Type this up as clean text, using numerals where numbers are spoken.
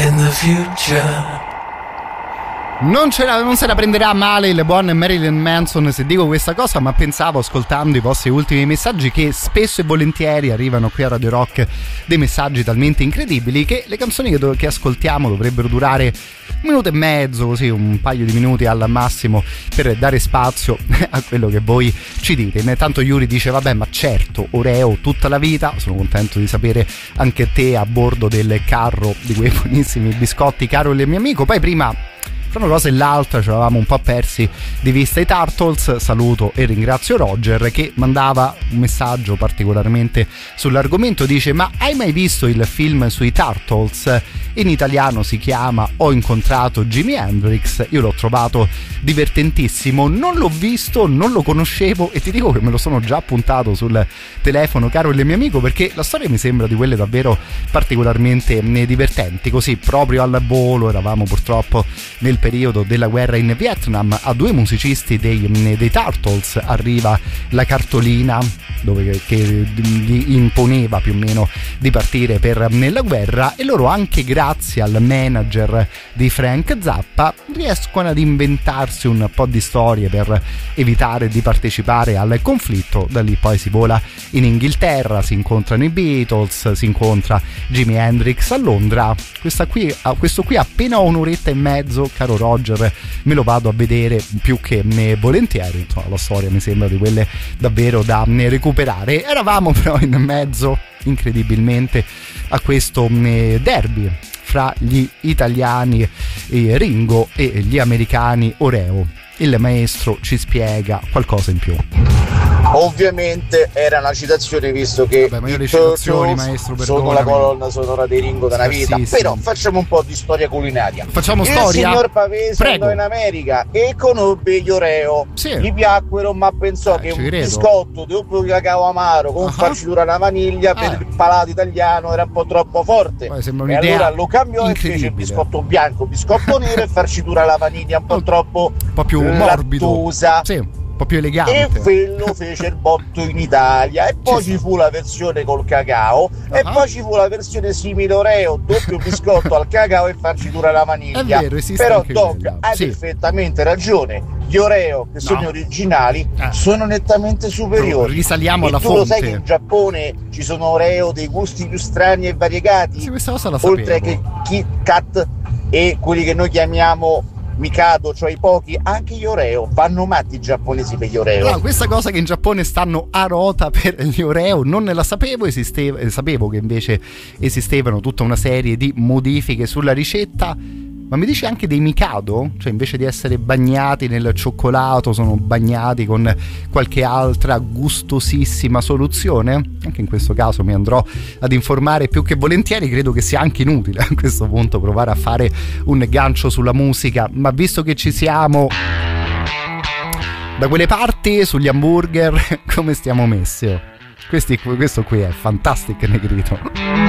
in the future. Non se la prenderà male il buon Marilyn Manson se dico questa cosa, ma pensavo, ascoltando i vostri ultimi messaggi, che spesso e volentieri arrivano qui a Radio Rock dei messaggi talmente incredibili che le canzoni che ascoltiamo dovrebbero durare un minuto e mezzo, così un paio di minuti al massimo, per dare spazio a quello che voi ci dite. Intanto Yuri dice: vabbè, ma certo, Oreo tutta la vita. Sono contento di sapere anche te a bordo del carro di quei buonissimi biscotti, caro il mio amico. Poi prima, tra una cosa e l'altra, ci eravamo un po' persi di vista i Turtles. Saluto e ringrazio Roger che mandava un messaggio particolarmente sull'argomento. Dice: ma hai mai visto il film sui Turtles? In italiano si chiama Ho incontrato Jimi Hendrix. Io l'ho trovato divertentissimo, non l'ho visto, non lo conoscevo e ti dico che me lo sono già appuntato sul telefono, caro il mio amico, perché la storia mi sembra di quelle davvero particolarmente divertenti. Così proprio al volo, eravamo purtroppo nel periodo della guerra in Vietnam, a due musicisti dei Turtles arriva la cartolina che gli imponeva più o meno di partire per la guerra, e loro, anche grazie al manager di Frank Zappa, riescono ad inventarsi un po' di storie per evitare di partecipare al conflitto. Da lì poi si vola in Inghilterra, si incontrano i Beatles, si incontra Jimi Hendrix a Londra. Questo qui appena un'oretta e mezzo, caro Roger, me lo vado a vedere più che volentieri. Insomma, la storia mi sembra di quelle davvero da recuperare. Eravamo però in mezzo, incredibilmente, a questo derby fra gli italiani Ringo e gli americani Oreo. Il maestro ci spiega qualcosa in più. Ovviamente era una citazione, visto che i Turtles sono la colonna sonora dei Ringo da una vita. Però facciamo un po' di storia culinaria. Facciamo storia? Il signor Pavese andò in America e conobbe gli Oreo. Gli piacquero, ma pensò che un biscotto doppio di cacao amaro con farcitura alla vaniglia per il palato italiano era un po' troppo forte. E allora lo cambiò e fece il biscotto bianco, biscotto nero e farcitura alla vaniglia un po' più morbido, lattosa. Un po' più elegante, e quello fece il botto in Italia. E poi ci fu la versione col cacao, e poi ci fu la versione simile Oreo, doppio biscotto al cacao e farcitura alla vaniglia. È vero, però Doc ha perfettamente ragione, gli Oreo che sono originali sono nettamente superiori. Risaliamo alla fonte. Tu lo sai che in Giappone ci sono Oreo dei gusti più strani e variegati, questa cosa la oltre che Kit Kat e quelli che noi chiamiamo Mikado, cioè i pochi. Anche gli Oreo, vanno matti i giapponesi per gli Oreo. No, questa cosa che in Giappone stanno a rota per gli Oreo non ne la sapevo. Sapevo che invece esistevano tutta una serie di modifiche sulla ricetta. Ma mi dici anche dei Mikado? Cioè, invece di essere bagnati nel cioccolato, sono bagnati con qualche altra gustosissima soluzione? Anche in questo caso mi andrò ad informare più che volentieri. Credo che sia anche inutile a questo punto provare a fare un gancio sulla musica, ma visto che ci siamo da quelle parti, sugli hamburger, come stiamo messi? Questo qui è Fantastic Negrito.